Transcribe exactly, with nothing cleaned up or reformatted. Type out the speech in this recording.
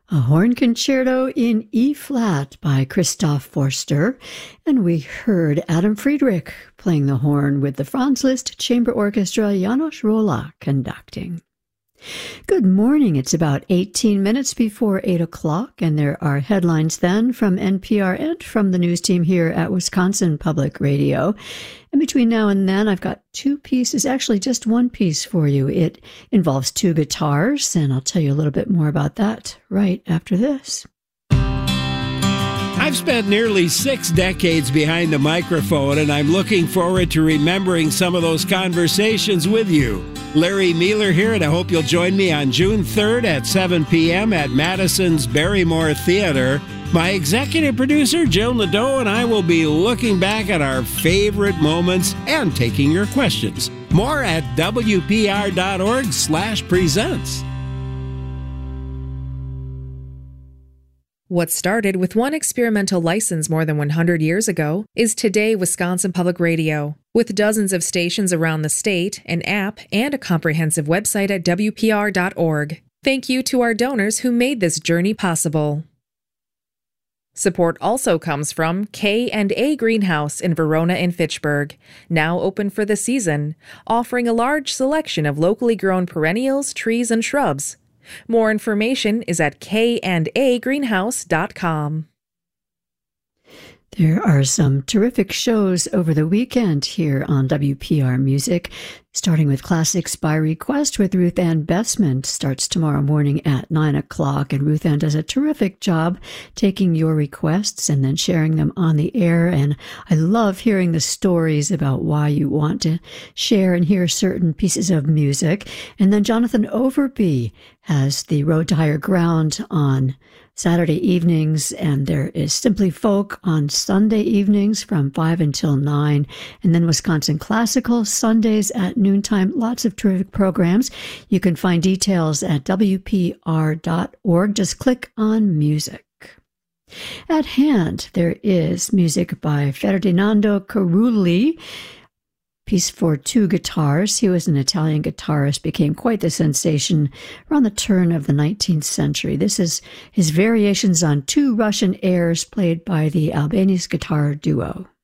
A horn concerto in E-flat by Christoph Forster, and we heard Adam Friedrich playing the horn with the Franz Liszt Chamber Orchestra, János Róla conducting. Good morning. It's about eighteen minutes before eight o'clock, and there are headlines then from N P R and from the news team here at Wisconsin Public Radio. And between now and then, I've got two pieces, actually just one piece for you. It involves two guitars, and I'll tell you a little bit more about that right after this. I've spent nearly six decades behind the microphone, and I'm looking forward to remembering some of those conversations with you. Larry Mealer here, and I hope you'll join me on June third at seven p.m. at Madison's Barrymore Theater. My executive producer, Jill Nadeau, and I will be looking back at our favorite moments and taking your questions. More at wpr.org slash presents. What started with one experimental license more than one hundred years ago is today Wisconsin Public Radio. With dozens of stations around the state, an app, and a comprehensive website at w p r dot org. Thank you to our donors who made this journey possible. Support also comes from K and A Greenhouse in Verona and Fitchburg, now open for the season, offering a large selection of locally grown perennials, trees, and shrubs. More information is at k and a greenhouse dot com. There are some terrific shows over the weekend here on W P R Music, starting with Classics by Request with Ruth Ann Bessman. Starts tomorrow morning at nine o'clock, and Ruth Ann does a terrific job taking your requests and then sharing them on the air, and I love hearing the stories about why you want to share and hear certain pieces of music. And then Jonathan Overby has the Road to Higher Ground on Saturday evenings, and there is Simply Folk on Sunday evenings from five until nine, and then Wisconsin Classical Sundays at noontime. Lots of terrific programs. You can find details at w p r dot org. Just click on music. At hand, there is music by Ferdinando Carulli, piece for two guitars. He was an Italian guitarist, became quite the sensation around the turn of the nineteenth century. This is his variations on two Russian airs played by the Albanese guitar duo.